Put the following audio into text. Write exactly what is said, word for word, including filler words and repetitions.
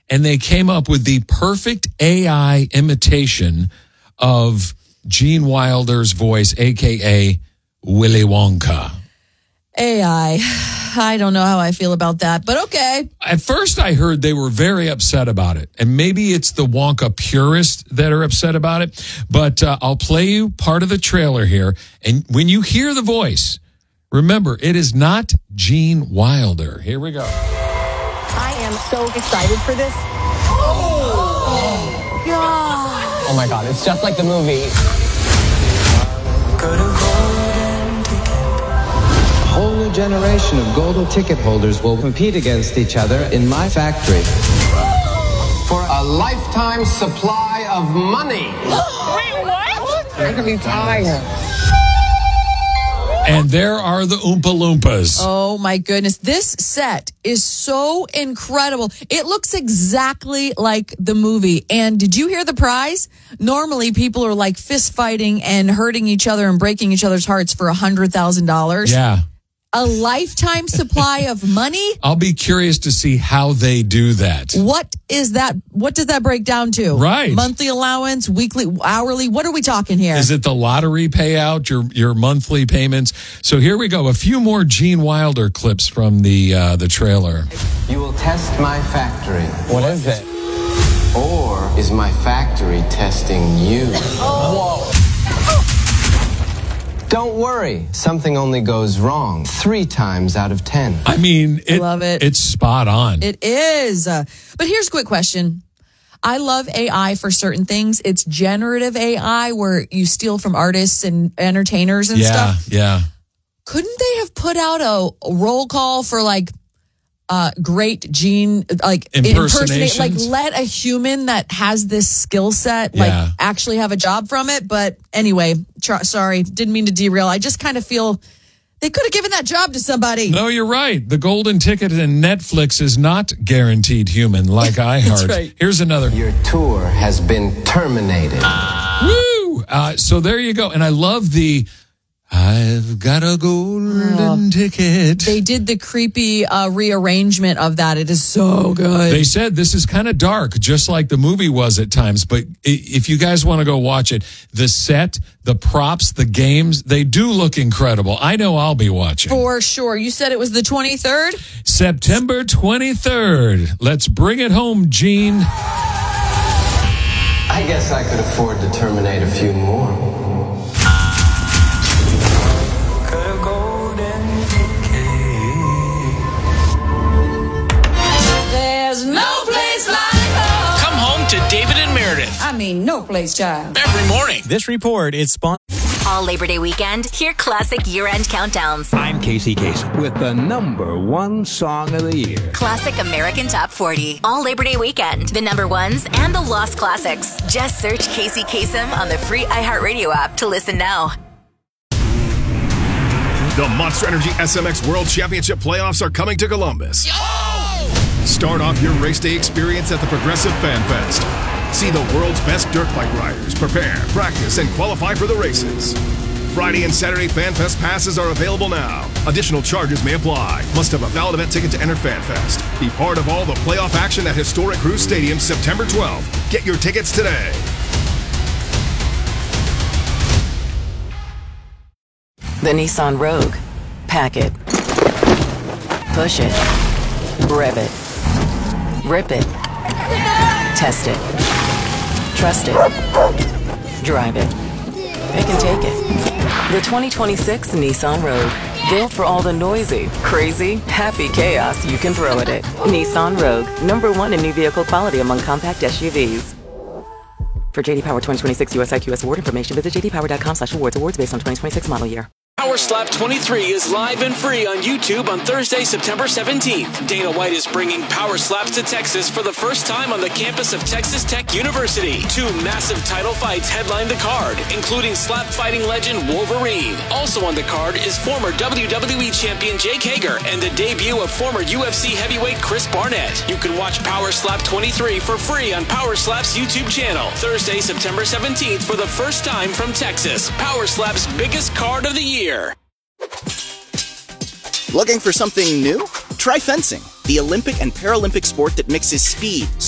and they came up with the perfect A I imitation of Gene Wilder's voice, a k a. Willy Wonka. A I. I don't know how I feel about that, but okay. At first, I heard they were very upset about it, and maybe it's the Wonka purists that are upset about it, but uh, I'll play you part of the trailer here, and when you hear the voice, remember, it is not Gene Wilder. Here we go. I am so excited for this. Oh, God. Oh, my God. It's just like the movie. A whole new generation of golden ticket holders will compete against each other in my factory. For a lifetime supply of money. Wait, what? I'm going to be tired. And there are the Oompa Loompas. Oh, my goodness. This set is so incredible. It looks exactly like the movie. And did you hear the prize? Normally, people are like fist fighting and hurting each other and breaking each other's hearts for one hundred thousand dollars. Yeah. A lifetime supply of money? I'll be curious to see how they do that. What is that? What does that break down to? Right. Monthly allowance, weekly, hourly? What are we talking here? Is it the lottery payout, your your monthly payments? So here we go. A few more Gene Wilder clips from the uh, the trailer. You will test my factory. What is it? Or is my factory testing you? Whoa. Don't worry, something only goes wrong three times out of ten. I mean, it, Love it. It's spot on. It is. Uh, but here's a quick question. I love A I for certain things. It's generative A I where you steal from artists and entertainers and yeah, stuff. yeah. Couldn't they have put out a, a roll call for like uh, great gene, like Impersonations? impersonate, like let a human that has this skill set, like Yeah. actually have a job from it? But anyway, try, sorry, didn't mean to derail. I just kind of feel they could have given that job to somebody. No, you're right. The golden ticket in Netflix is not guaranteed human like iHeart. right. Here's another. Your tour has been terminated. Woo! Uh, so there you go. And I love the I've got a golden Oh. ticket. They did the creepy uh, rearrangement of that. It is so good. They said this is kind of dark, just like the movie was at times. But i- if you guys want to go watch it, the set, the props, the games, they do look incredible. I know I'll be watching. For sure. You said it was the twenty-third? September twenty-third. Let's bring it home, Gene. I guess I could afford to terminate a few more. There's no place like home. Come home to David and Meredith I mean, no place, child. every morning. This report is sponsored. All Labor Day weekend, hear classic year-end countdowns. I'm Casey Kasem with the number one song of the year. Classic American Top forty. All Labor Day weekend, the number ones and the lost classics. Just search Casey Kasem on the free iHeartRadio app to listen now. The Monster Energy S M X World Championship playoffs are coming to Columbus. Start off your race day experience at the Progressive Fan Fest. See the world's best dirt bike riders prepare, practice, and qualify for the races. Friday and Saturday Fan Fest passes are available now. Additional charges may apply. Must have a valid event ticket to enter Fan Fest. Be part of all the playoff action at Historic Cruise Stadium September twelfth. Get your tickets today. The Nissan Rogue. Pack it. Push it. Rev it. Rip it. Test it. Trust it. Drive it. Pick and take it. The twenty twenty-six Nissan Rogue. Built for all the noisy, crazy, happy chaos you can throw at it. Nissan Rogue. Number one in new vehicle quality among compact S U Vs. For J D Power twenty twenty-six U S I Q S award information, visit j d power dot com slash awards. Awards based on twenty twenty-six model year. Power Slap twenty-three is live and free on YouTube on Thursday, September seventeenth. Dana White is bringing Power Slaps to Texas for the first time on the campus of Texas Tech University. Two massive title fights headline the card, including slap fighting legend Wolverine. Also on the card is former W W E champion Jake Hager and the debut of former U F C heavyweight Chris Barnett. You can watch Power Slap twenty-three for free on Power Slap's YouTube channel. Thursday, September seventeenth for the first time from Texas. Power Slap's biggest card of the year. Looking for something new? Try fencing, the Olympic and Paralympic sport that mixes speed,